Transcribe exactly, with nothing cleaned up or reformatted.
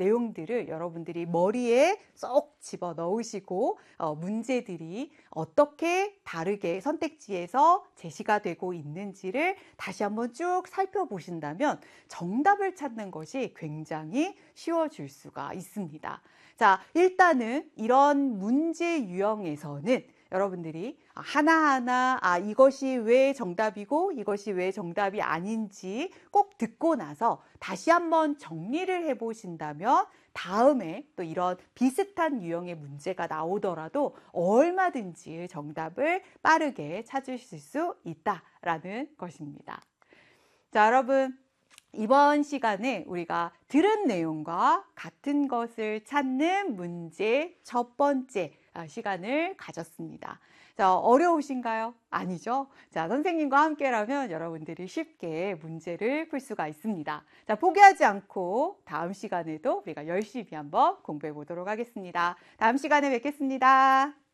내용들을 여러분들이 머리에 쏙 집어 넣으시고 어, 문제들이 어떻게 다르게 선택지에서 제시가 되고 있는지를 다시 한번 쭉 살펴보신다면 정답을 찾는 것이 굉장히 쉬워질 수가 있습니다. 자, 일단은 이런 문제 유형에서는 여러분들이 하나하나 아 이것이 왜 정답이고 이것이 왜 정답이 아닌지 꼭 듣고 나서 다시 한번 정리를 해 보신다면 다음에 또 이런 비슷한 유형의 문제가 나오더라도 얼마든지 정답을 빠르게 찾으실 수 있다라는 것입니다. 자, 여러분, 이번 시간에 우리가 들은 내용과 같은 것을 찾는 문제 첫 번째 시간을 가졌습니다. 자, 어려우신가요? 아니죠? 자, 선생님과 함께라면 여러분들이 쉽게 문제를 풀 수가 있습니다. 자, 포기하지 않고 다음 시간에도 우리가 열심히 한번 공부해 보도록 하겠습니다. 다음 시간에 뵙겠습니다.